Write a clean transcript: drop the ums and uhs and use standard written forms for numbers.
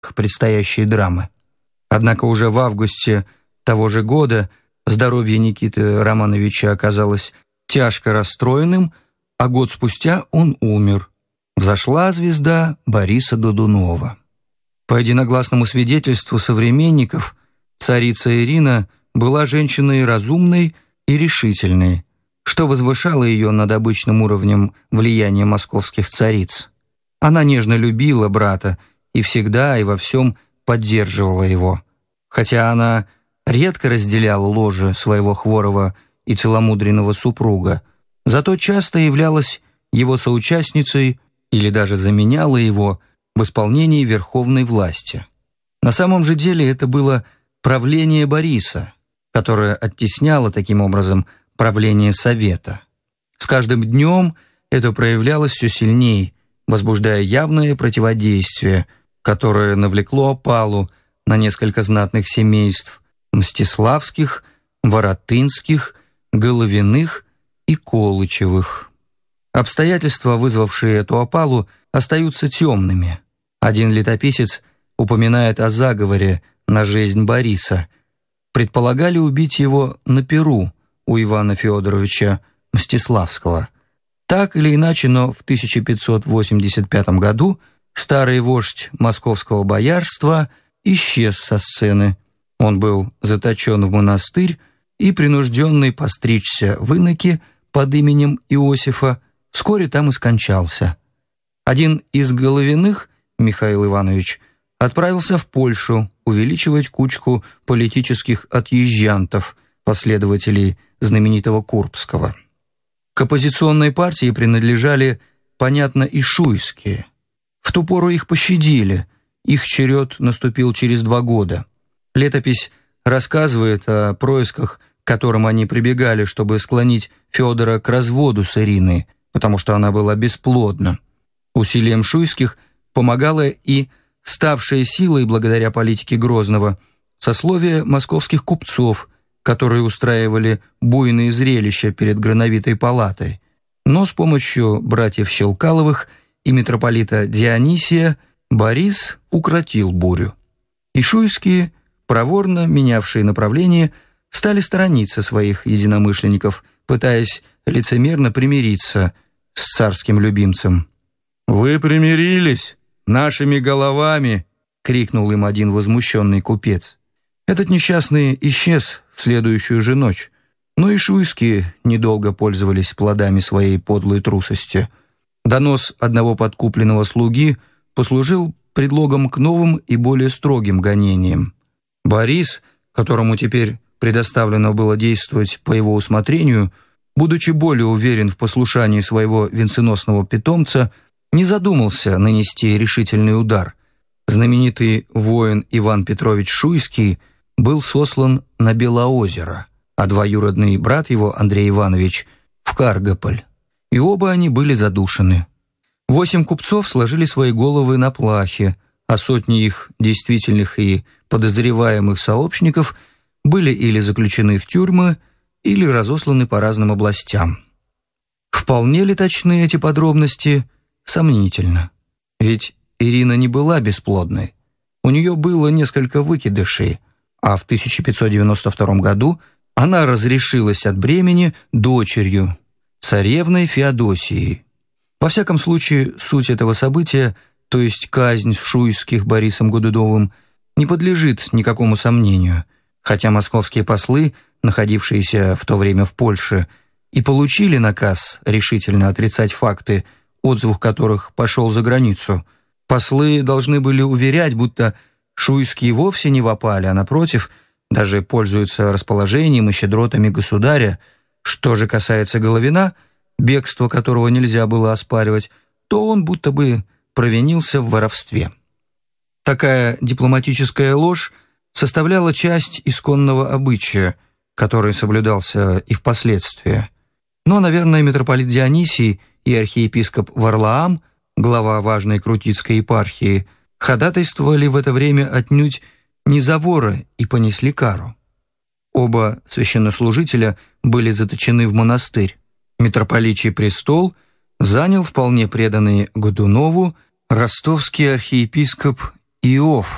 предстоящей драмы. Однако уже в августе того же года здоровье Никиты Романовича оказалось тяжко расстроенным, а год спустя он умер. Взошла звезда Бориса Годунова. По единогласному свидетельству современников, царица Ирина была женщиной разумной и решительной, что возвышало ее над обычным уровнем влияния московских цариц. Она нежно любила брата и всегда и во всем поддерживала его. Хотя она редко разделяла ложе своего хворого и целомудренного супруга, зато часто являлась его соучастницей или даже заменяла его в исполнении верховной власти. На самом же деле это было правление Бориса, которое оттесняло таким образом правление Совета. С каждым днем это проявлялось все сильнее, возбуждая явное противодействие, которое навлекло опалу на несколько знатных семейств Мстиславских, Воротынских, Головиных и Колычевых. Обстоятельства, вызвавшие эту опалу, остаются темными. Один летописец упоминает о заговоре на жизнь Бориса. Предполагали убить его на Перу у Ивана Федоровича Мстиславского. Так или иначе, но в 1585 году старый вождь московского боярства исчез со сцены. Он был заточен в монастырь и, принужденный постричься в иноки под именем Иосифа, вскоре там и скончался. Один из Головиных, Михаил Иванович, отправился в Польшу увеличивать кучку политических отъезжантов, последователей знаменитого Курбского. К оппозиционной партии принадлежали, понятно, и шуйские. В ту пору их пощадили, их черед наступил через 2 года. Летопись рассказывает о происках, к которым они прибегали, чтобы склонить Федора к разводу с Ириной, потому что она была бесплодна. Усилием шуйских помогала и ставшая силой благодаря политике Грозного сословие московских купцов, которые устраивали буйные зрелища перед Грановитой палатой. Но с помощью братьев Щелкаловых и митрополита Дионисия Борис укротил бурю. И шуйские, проворно менявшие направление, стали сторониться своих единомышленников, пытаясь лицемерно примириться с царским любимцем. «Вы примирились нашими головами!» — крикнул им один возмущенный купец. Этот несчастный исчез в следующую же ночь, но и шуйские недолго пользовались плодами своей подлой трусости. Донос одного подкупленного слуги послужил предлогом к новым и более строгим гонениям. Борис, которому теперь предоставлено было действовать по его усмотрению, будучи более уверен в послушании своего венценосного питомца, не задумался нанести решительный удар. Знаменитый воин Иван Петрович Шуйский был сослан на Белоозеро, а двоюродный брат его, Андрей Иванович, в Каргополь. И оба они были задушены. 8 купцов сложили свои головы на плахе, а сотни их действительных и подозреваемых сообщников были или заключены в тюрьмы, или разосланы по разным областям. Вполне ли точны эти подробности? Сомнительно. Ведь Ирина не была бесплодной. У нее было несколько выкидышей, а в 1592 году она разрешилась от бремени дочерью, царевной Феодосией. Во всяком случае, суть этого события, то есть казнь шуйских Борисом Годуновым, не подлежит никакому сомнению, хотя московские послы, находившиеся в то время в Польше, и получили наказ решительно отрицать факты, отзвук которых пошел за границу. Послы должны были уверять, будто шуйские вовсе не в опале, а напротив, даже пользуются расположением и щедротами государя. Что же касается Головина, бегство которого нельзя было оспаривать, то он будто бы провинился в воровстве. Такая дипломатическая ложь составляла часть исконного обычая, который соблюдался и впоследствии. Но, наверное, митрополит Дионисий и архиепископ Варлаам, глава важной крутицкой епархии, ходатайствовали в это время отнюдь не за вора и понесли кару. Оба священнослужителя были заточены в монастырь. Митрополичий престол занял вполне преданный Годунову ростовский архиепископ Иов.